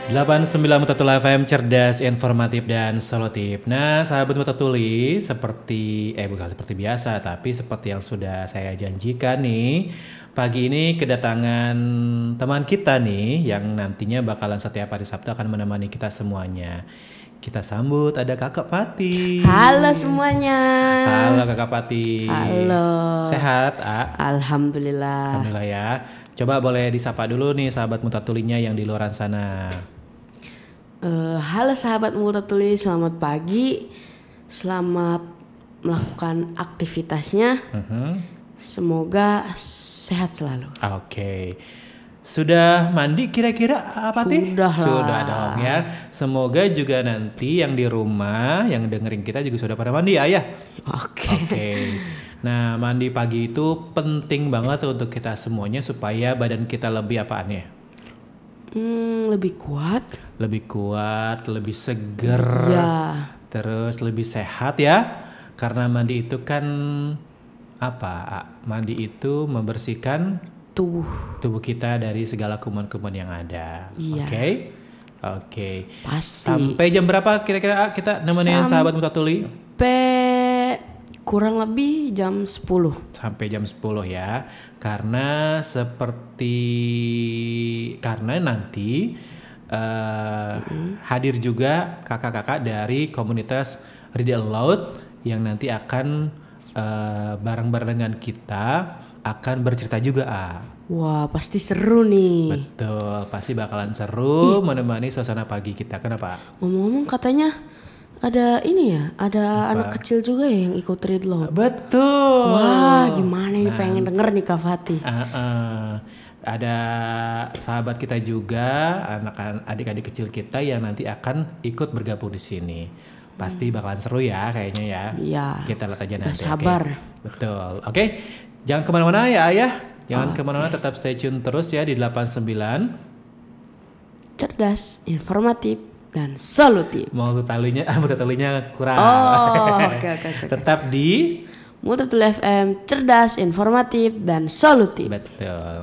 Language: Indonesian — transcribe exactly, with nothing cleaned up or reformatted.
delapan puluh sembilan Mutatuli F M, cerdas, informatif, dan solutif. Nah, sahabat Mutatuli, seperti, eh bukan seperti biasa, tapi seperti yang sudah saya janjikan nih, pagi ini kedatangan teman kita nih, yang nantinya bakalan setiap hari Sabtu akan menemani kita semuanya. Kita sambut, ada Kakak Pati. Halo semuanya. Halo Kakak Pati. Halo. Sehat, A? Alhamdulillah. Alhamdulillah ya. Coba boleh disapa dulu nih sahabat Mutatulinya yang di luar sana. Uh, halo sahabat Mutatuli, selamat pagi. Selamat melakukan aktivitasnya. Uh-huh. Semoga sehat selalu. Oke. Okay. Sudah mandi kira-kira apa sih? Sudah lah. Sudah dong ya. Semoga juga nanti yang di rumah yang dengerin kita juga sudah pada mandi ya. Oke. Okay. Oke. Okay. Nah, mandi pagi itu penting banget untuk kita semuanya supaya badan kita lebih apaan ya? Hmm, lebih kuat. Lebih kuat, lebih seger. Ya. Terus lebih sehat ya. Karena mandi itu kan apa? Mandi itu membersihkan tubuh tubuh kita dari segala kuman-kuman yang ada. Iya. Oke. Okay? Oke. Okay. Pasti. Sampai jam berapa kira-kira kita nemenin Sampai sahabat Mutatuli? kurang lebih jam sepuluh. Sampai jam sepuluh ya. Karena seperti karena nanti uh, mm-hmm. hadir juga kakak-kakak dari komunitas Read Aloud yang nanti akan uh, bareng-bareng dengan kita akan bercerita juga. Ah. Wah, pasti seru nih. Betul, pasti bakalan seru. Ih. Menemani suasana pagi kita. Kenapa? Ngomong-ngomong katanya ada ini ya, ada apa? Anak kecil juga ya yang ikut Read Aloud. Betul. Wah, gimana ini nah, pengen denger nih Kak Fatih. Uh, uh, ada sahabat kita juga, anak adik-adik kecil kita yang nanti akan ikut bergabung di sini. Pasti bakalan seru ya kayaknya ya. Iya. Kita lihat aja nanti. Sabar. Okay? Betul. Oke. Okay? Jangan kemana-mana ya Ayah. Jangan oh, kemana-mana, okay. Tetap stay tune terus ya di delapan puluh sembilan. Cerdas, informatif, dan solutif. Mau talinya, ah talinya kurang. Oh, oke okay, oke. Okay, okay. Tetap di Mutatuli F M, cerdas, informatif, dan solutif. Betul.